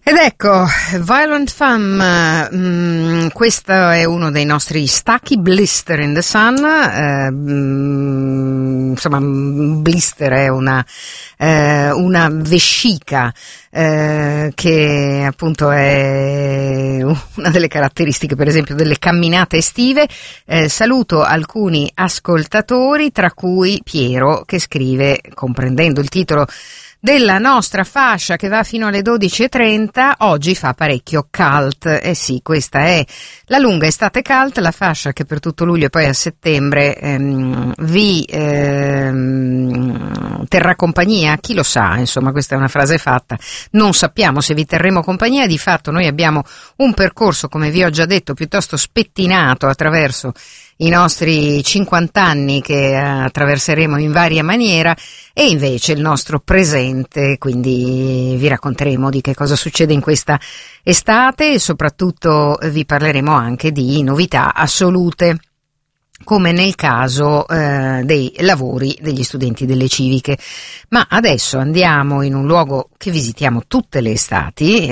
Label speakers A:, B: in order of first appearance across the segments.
A: Ed ecco, Violent Femmes, questo è uno dei nostri stacchi, Blister in the Sun, insomma blister è una vescica che appunto è una delle caratteristiche per esempio delle camminate estive. Saluto alcuni ascoltatori, tra cui Piero, che scrive, comprendendo il titolo della nostra fascia che va fino alle 12:30, oggi fa parecchio cult. Eh sì, questa è la lunga estate cult, la fascia che per tutto luglio e poi a settembre vi terrà compagnia. Chi lo sa, insomma, questa è una frase fatta, non sappiamo se vi terremo compagnia. Di fatto noi abbiamo un percorso, come vi ho già detto, piuttosto spettinato attraverso i nostri 50 anni che attraverseremo in varia maniera, e invece il nostro presente, quindi vi racconteremo di che cosa succede in questa estate e soprattutto vi parleremo anche di novità assolute, come nel caso dei lavori degli studenti delle civiche. Ma adesso andiamo in un luogo che visitiamo tutte le estati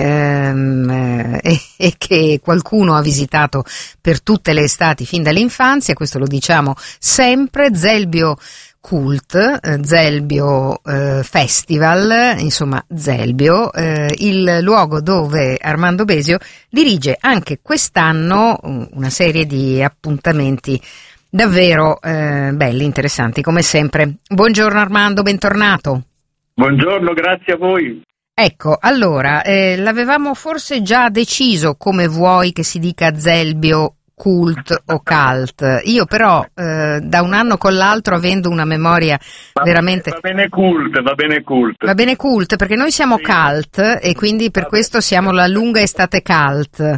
A: e che qualcuno ha visitato per tutte le estati fin dall'infanzia, questo lo diciamo sempre, Zelbio Cult, Zelbio Festival, insomma Zelbio, il luogo dove Armando Besio dirige anche quest'anno una serie di appuntamenti davvero belli, interessanti, come sempre. Buongiorno Armando, bentornato.
B: Buongiorno, grazie a voi.
A: Ecco, allora, l'avevamo forse già deciso come vuoi che si dica Zelbio Cult o Cult. Io però da un anno con l'altro, avendo una memoria veramente...
B: Va bene cult.
A: Va bene cult, perché noi siamo cult e quindi per questo siamo la lunga estate cult.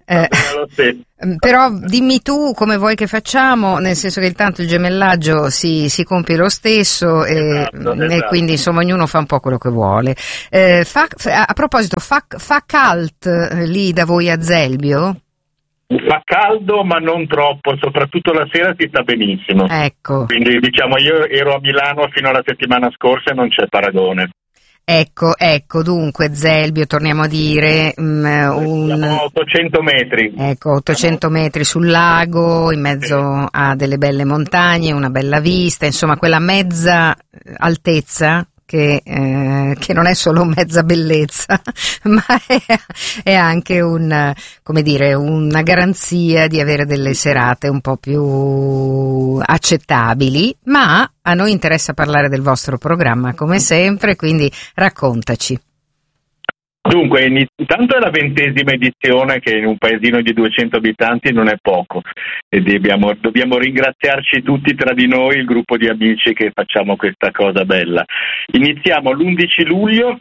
A: Però dimmi tu come vuoi che facciamo, nel senso che intanto il gemellaggio si compie lo stesso
B: esatto.
A: E quindi insomma ognuno fa un po' quello che vuole. A proposito, fa cult lì da voi a Zelbio?
B: Fa caldo ma non troppo, soprattutto la sera si sta benissimo.
A: Ecco.
B: Quindi diciamo io ero a Milano fino alla settimana scorsa e non c'è paragone.
A: Ecco, dunque Zelbio, torniamo a dire,
B: Siamo a 800 metri.
A: Ecco, 800 metri sul lago, in mezzo a delle belle montagne, una bella vista, insomma quella mezza altezza che non è solo mezza bellezza, ma è anche una garanzia di avere delle serate un po' più accettabili. Ma a noi interessa parlare del vostro programma, come sempre, quindi raccontaci.
B: Dunque, intanto è la 20ª edizione, che in un paesino di 200 abitanti non è poco, e dobbiamo ringraziarci tutti tra di noi, il gruppo di amici che facciamo questa cosa bella. Iniziamo l'11 luglio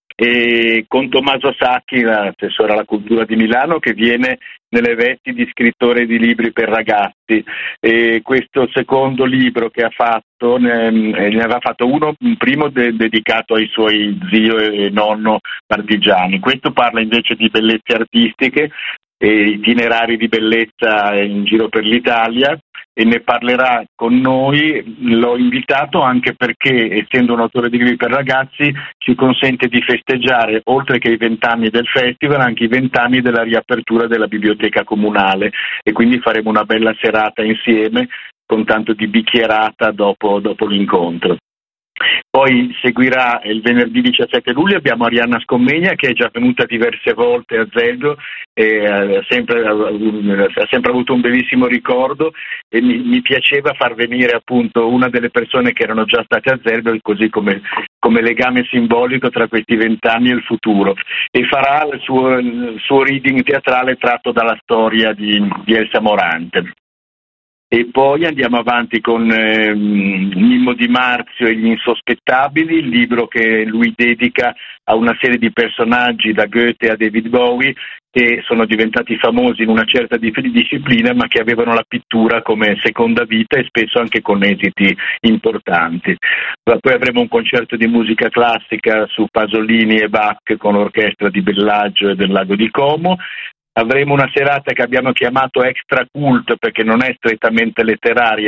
B: con Tommaso Sacchi, l'assessore alla cultura di Milano, che viene nelle vesti di scrittore di libri per ragazzi, e questo secondo libro che ha fatto, ne aveva fatto un primo dedicato ai suoi zio e nonno partigiani. Questo parla invece di bellezze artistiche e itinerari di bellezza in giro per l'Italia, e ne parlerà con noi. L'ho invitato anche perché, essendo un autore di libri per ragazzi, ci consente di festeggiare, oltre che i 20 anni del festival, anche i 20 anni della riapertura della biblioteca comunale, e quindi faremo una bella serata insieme con tanto di bicchierata dopo l'incontro. Poi seguirà il venerdì 17 luglio, abbiamo Arianna Scommegna, che è già venuta diverse volte a Zelbio e ha sempre avuto un bellissimo ricordo, e mi piaceva far venire appunto una delle persone che erano già state a Zelbio, così come legame simbolico tra questi 20 anni e il futuro, e farà il suo reading teatrale tratto dalla storia di Elsa Morante. E poi andiamo avanti con Mimmo Di Marzio e gli insospettabili, il libro che lui dedica a una serie di personaggi, da Goethe a David Bowie, che sono diventati famosi in una certa disciplina, ma che avevano la pittura come seconda vita e spesso anche con esiti importanti. Poi avremo un concerto di musica classica su Pasolini e Bach con l'orchestra di Bellagio e del Lago di Como. Avremo una serata che abbiamo chiamato Extra Cult, perché non è strettamente letteraria,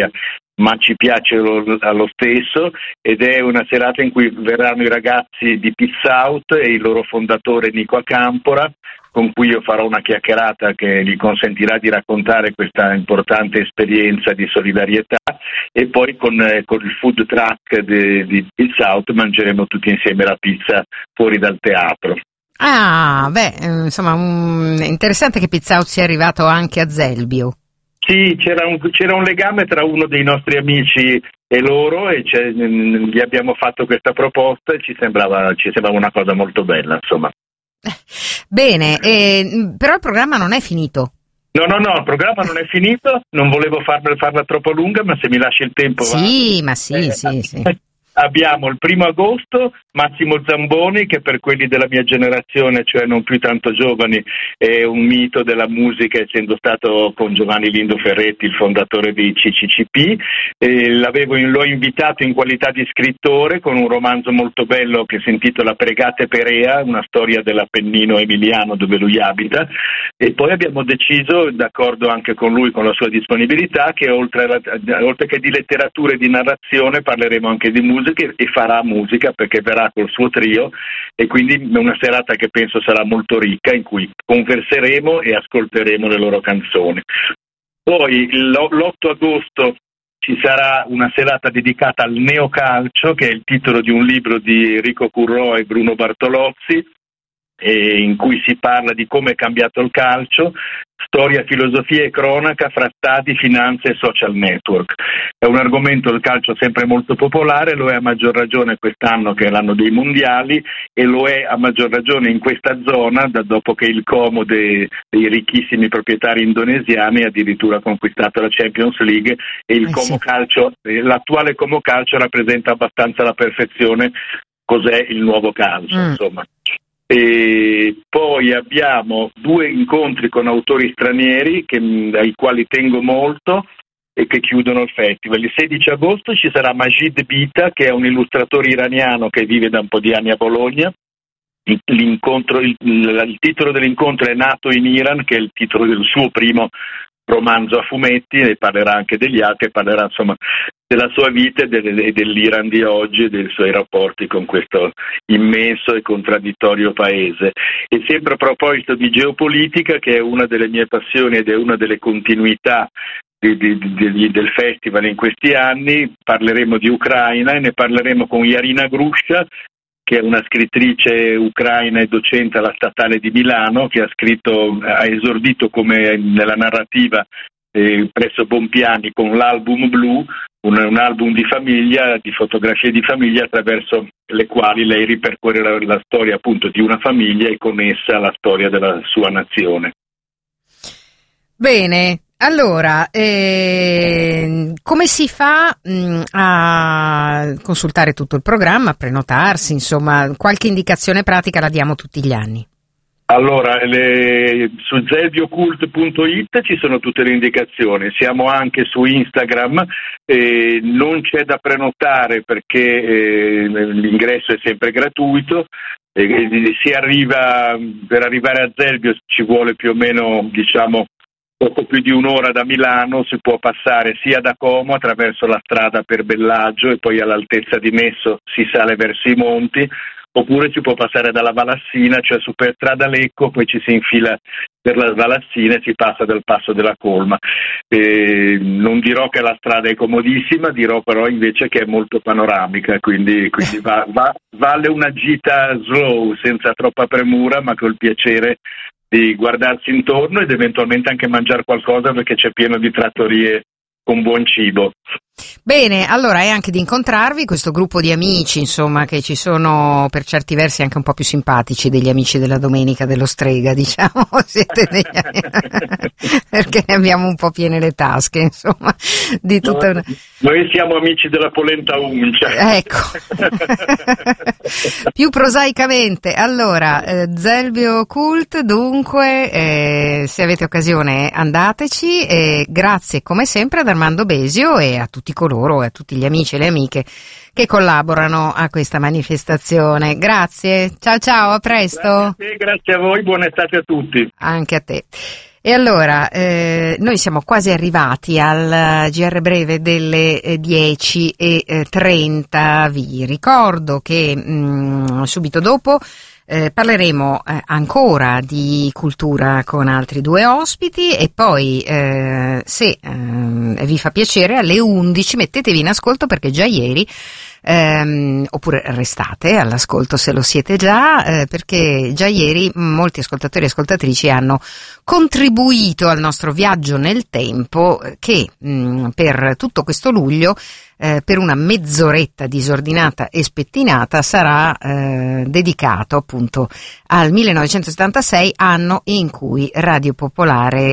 B: ma ci piace allo stesso, ed è una serata in cui verranno i ragazzi di Pizza Out e il loro fondatore Nico Acampora, con cui io farò una chiacchierata che gli consentirà di raccontare questa importante esperienza di solidarietà, e poi con il food truck di Pizza Out mangeremo tutti insieme la pizza fuori dal teatro.
A: Ah, insomma, è interessante che Pizza Out sia arrivato anche a Zelbio.
B: Sì, c'era un legame tra uno dei nostri amici e loro, e gli abbiamo fatto questa proposta e ci sembrava una cosa molto bella, insomma.
A: Bene, però il programma non è finito.
B: No, il programma non è finito, non volevo farla troppo lunga, ma se mi lasci il tempo...
A: Sì, ma sì.
B: Abbiamo il 1 agosto Massimo Zamboni, che per quelli della mia generazione, cioè non più tanto giovani, è un mito della musica, essendo stato con Giovanni Lindo Ferretti il fondatore di CCCP. L'ho invitato in qualità di scrittore con un romanzo molto bello che si intitola Pregate Perea, una storia dell'Appennino emiliano dove lui abita, e poi abbiamo deciso, d'accordo anche con lui, con la sua disponibilità, che oltre che di letteratura e di narrazione parleremo anche di musica, e farà musica perché verrà col suo trio, e quindi è una serata che penso sarà molto ricca, in cui converseremo e ascolteremo le loro canzoni. Poi l'8 agosto ci sarà una serata dedicata al neocalcio, che è il titolo di un libro di Enrico Currò e Bruno Bartolozzi, in cui si parla di come è cambiato il calcio, storia, filosofia e cronaca fra stati, finanze e social network. È un argomento, il calcio, sempre molto popolare, lo è a maggior ragione quest'anno che è l'anno dei mondiali, e lo è a maggior ragione in questa zona dopo che il Como dei ricchissimi proprietari indonesiani ha addirittura conquistato la Champions League, e il Como Calcio, l'attuale Como Calcio, rappresenta abbastanza alla perfezione cos'è il nuovo calcio, insomma. E poi abbiamo 2 incontri con autori stranieri ai quali tengo molto e che chiudono il festival. Il 16 agosto ci sarà Majid Bita, che è un illustratore iraniano che vive da un po' di anni a Bologna. Il titolo dell'incontro è Nato in Iran, che è il titolo del suo primo romanzo a fumetti, e parlerà anche degli altri, parlerà insomma della sua vita e dell'Iran di oggi e dei suoi rapporti con questo immenso e contraddittorio paese. E sempre a proposito di geopolitica, che è una delle mie passioni ed è una delle continuità del festival in questi anni, parleremo di Ucraina, e ne parleremo con Yarina Grusha, che è una scrittrice ucraina e docente alla Statale di Milano, che ha esordito come nella narrativa presso Bompiani con l'album Blu, un album di famiglia, di fotografie di famiglia, attraverso le quali lei ripercorre la storia appunto di una famiglia e con essa la storia della sua nazione.
A: Bene. Allora, come si fa a consultare tutto il programma, a prenotarsi, insomma, qualche indicazione pratica la diamo tutti gli anni?
B: Allora, su zelbiocult.it ci sono tutte le indicazioni, siamo anche su Instagram, non c'è da prenotare perché l'ingresso è sempre gratuito. Per arrivare a Zelbio ci vuole più o meno, poco più di un'ora da Milano. Si può passare sia da Como attraverso la strada per Bellaggio e poi all'altezza di Nesso si sale verso i monti, oppure si può passare dalla Valassina, cioè Superstrada Lecco, poi ci si infila per la Valassina e si passa dal Passo della Colma. Non dirò che la strada è comodissima, dirò però invece che è molto panoramica, quindi vale una gita slow, senza troppa premura, ma col piacere di guardarsi intorno ed eventualmente anche mangiare qualcosa, perché c'è pieno di trattorie con buon cibo.
A: Bene, allora è anche di incontrarvi questo gruppo di amici, insomma, che ci sono per certi versi anche un po' più simpatici degli amici della Domenica dello Strega, diciamo, siete perché ne abbiamo un po' piene le tasche, insomma, di tutta
B: Noi siamo amici della polenta uncia.
A: Ecco. Più prosaicamente, allora, Zelbio Cult, dunque, se avete occasione andateci, e grazie come sempre ad Armando Besio e a tutti coloro e a tutti gli amici e le amiche che collaborano a questa manifestazione. Grazie, ciao, a presto.
B: Grazie a voi, buona estate a tutti.
A: Anche a te. E allora, noi siamo quasi arrivati al GR breve delle 10:30. Vi ricordo che subito dopo parleremo ancora di cultura con altri due ospiti e poi, se vi fa piacere, alle 11 mettetevi in ascolto perché già ieri oppure restate all'ascolto se lo siete già, perché già ieri molti ascoltatori e ascoltatrici hanno contribuito al nostro viaggio nel tempo che per tutto questo luglio per una mezz'oretta disordinata e spettinata sarà dedicato appunto al 1976, anno in cui Radio Popolare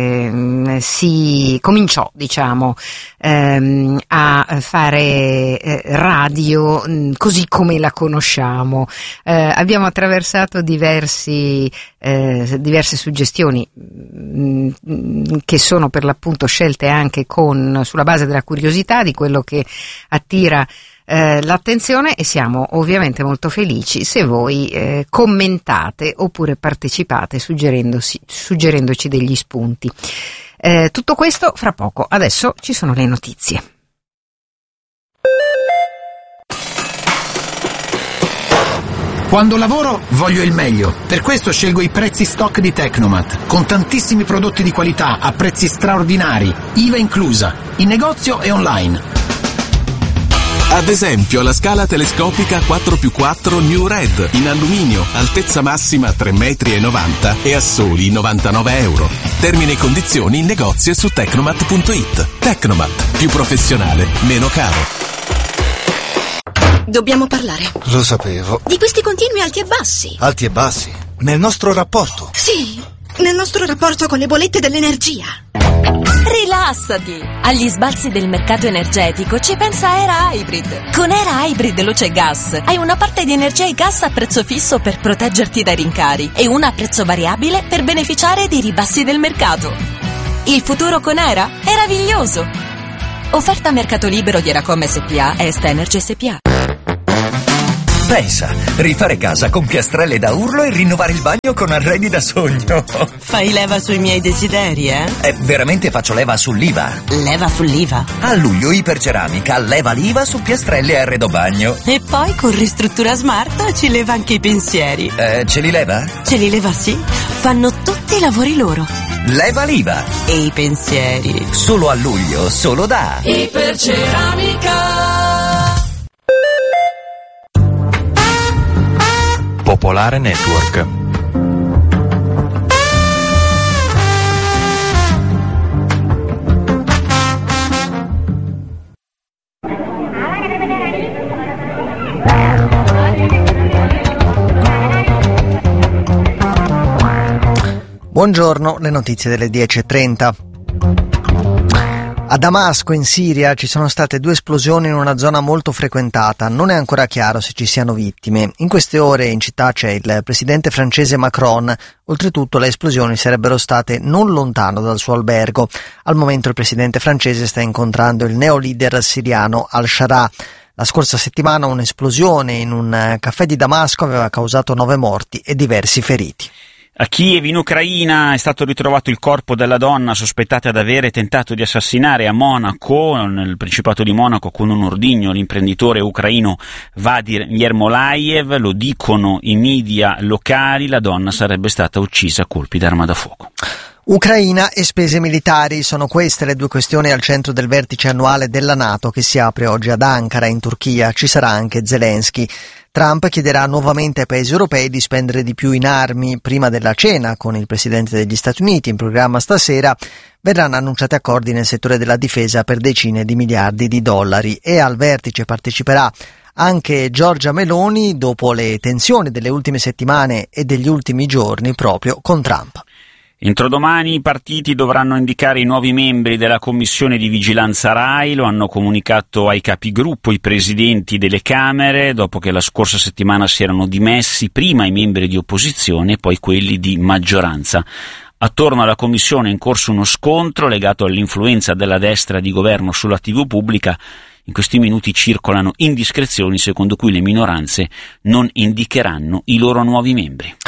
A: si cominciò, diciamo, a fare radio così come la conosciamo. Abbiamo attraversato diverse suggestioni che sono per l'appunto scelte anche sulla base della curiosità, di quello che attira l'attenzione, e siamo ovviamente molto felici se voi commentate oppure partecipate suggerendoci degli spunti. Tutto questo fra poco. Adesso ci sono le notizie.
C: Quando lavoro voglio il meglio, per questo scelgo i prezzi stock di Tecnomat, con tantissimi prodotti di qualità a prezzi straordinari, IVA inclusa, in negozio e online.
D: Ad esempio la scala telescopica 4x4 New Red in alluminio, altezza massima 3,90 metri e a soli €99. Termini e condizioni in negozio e su Tecnomat.it. Tecnomat, più professionale, meno caro.
E: Dobbiamo parlare.
F: Lo sapevo.
E: Di questi continui alti e bassi.
F: Alti e bassi? Nel nostro rapporto?
E: Sì, nel nostro rapporto con le bollette dell'energia.
G: Rilassati! Agli sbalzi del mercato energetico ci pensa Era Hybrid. Con Era Hybrid Luce e Gas hai una parte di energia e gas a prezzo fisso per proteggerti dai rincari e una a prezzo variabile per beneficiare dei ribassi del mercato. Il futuro con Era è meraviglioso! Offerta mercato libero di Eracom SPA e Est Energy SPA.
H: Pensa, rifare casa con piastrelle da urlo e rinnovare il bagno con arredi da sogno.
I: Fai leva sui miei desideri, eh?
H: Veramente faccio leva sull'IVA.
I: Leva sull'IVA?
H: A luglio Iperceramica leva l'IVA su piastrelle e arredo bagno.
I: E poi con Ristruttura Smart ci leva anche i pensieri.
H: Ce li leva?
I: Ce li leva, sì. Fanno tutti i lavori loro.
H: Leva l'IVA.
I: E i pensieri.
H: Solo a luglio, solo da
G: Iperceramica.
J: Popolare Network.
K: Buongiorno, le notizie delle 10:30. A Damasco, in Siria, ci sono state 2 esplosioni in una zona molto frequentata. Non è ancora chiaro se ci siano vittime. In queste ore in città c'è il presidente francese Macron. Oltretutto le esplosioni sarebbero state non lontano dal suo albergo. Al momento il presidente francese sta incontrando il neoleader siriano Al-Shara. La scorsa settimana un'esplosione in un caffè di Damasco aveva causato 9 morti e diversi feriti.
L: A Kiev, in Ucraina, è stato ritrovato il corpo della donna sospettata di avere tentato di assassinare a Monaco, nel Principato di Monaco, con un ordigno l'imprenditore ucraino Vadir Yermolayev. Lo dicono i media locali, la donna sarebbe stata uccisa a colpi d'arma da fuoco.
K: Ucraina e spese militari, sono queste le 2 questioni al centro del vertice annuale della NATO che si apre oggi ad Ankara, in Turchia. Ci sarà anche Zelensky. Trump chiederà nuovamente ai paesi europei di spendere di più in armi. Prima della cena con il presidente degli Stati Uniti, in programma stasera, verranno annunciati accordi nel settore della difesa per decine di miliardi di dollari, e al vertice parteciperà anche Giorgia Meloni dopo le tensioni delle ultime settimane e degli ultimi giorni proprio con Trump.
L: Entrodomani i partiti dovranno indicare i nuovi membri della commissione di vigilanza RAI, lo hanno comunicato ai capigruppo i presidenti delle Camere, dopo che la scorsa settimana si erano dimessi prima i membri di opposizione e poi quelli di maggioranza. Attorno alla commissione è in corso uno scontro legato all'influenza della destra di governo sulla TV pubblica. In questi minuti circolano indiscrezioni secondo cui le minoranze non indicheranno i loro nuovi membri.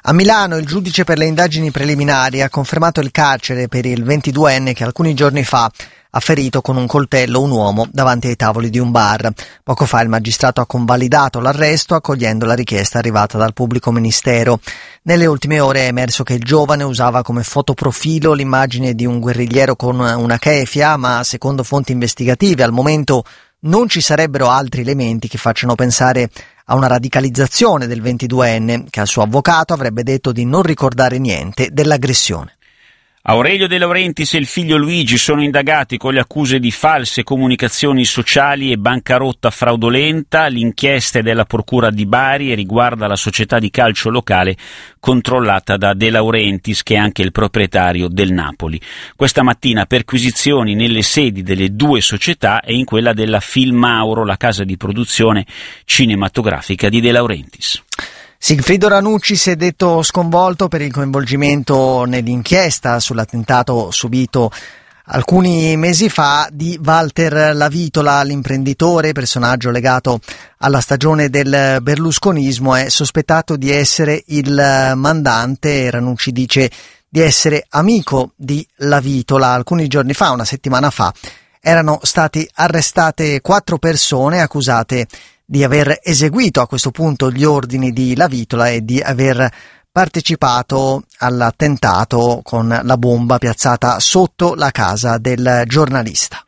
K: A Milano il giudice per le indagini preliminari ha confermato il carcere per il 22enne che alcuni giorni fa ha ferito con un coltello un uomo davanti ai tavoli di un bar. Poco fa il magistrato ha convalidato l'arresto accogliendo la richiesta arrivata dal pubblico ministero. Nelle ultime ore è emerso che il giovane usava come fotoprofilo l'immagine di un guerrigliero con una kefia, ma secondo fonti investigative al momento non ci sarebbero altri elementi che facciano pensare a una radicalizzazione del 22enne, che al suo avvocato avrebbe detto di non ricordare niente dell'aggressione.
L: Aurelio De Laurentiis e il figlio Luigi sono indagati con le accuse di false comunicazioni sociali e bancarotta fraudolenta. L'inchiesta è della Procura di Bari e riguarda la società di calcio locale controllata da De Laurentiis, che è anche il proprietario del Napoli. Questa mattina perquisizioni nelle sedi delle due società e in quella della Filmauro, la casa di produzione cinematografica di De Laurentiis.
K: Sigfrido Ranucci si è detto sconvolto per il coinvolgimento nell'inchiesta sull'attentato subito alcuni mesi fa di Walter Lavitola, l'imprenditore, personaggio legato alla stagione del berlusconismo, è sospettato di essere il mandante. Ranucci dice di essere amico di Lavitola. Alcuni giorni fa, una settimana fa, erano state arrestate 4 persone accusate di aver eseguito a questo punto gli ordini di Lavitola e di aver partecipato all'attentato con la bomba piazzata sotto la casa del giornalista.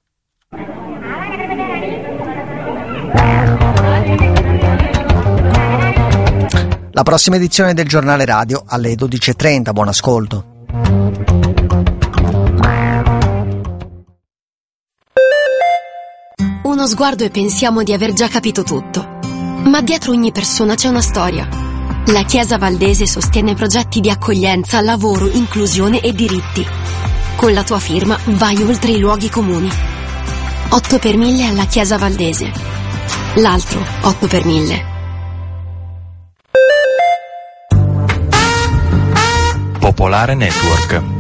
K: La prossima edizione del Giornale Radio alle 12.30. Buon ascolto.
M: Uno sguardo e pensiamo di aver già capito tutto. Ma dietro ogni persona c'è una storia. La Chiesa Valdese sostiene progetti di accoglienza, lavoro, inclusione e diritti. Con la tua firma vai oltre i luoghi comuni. 8 per 1000 alla Chiesa Valdese. L'altro 8 per 1000.
J: Popolare Network.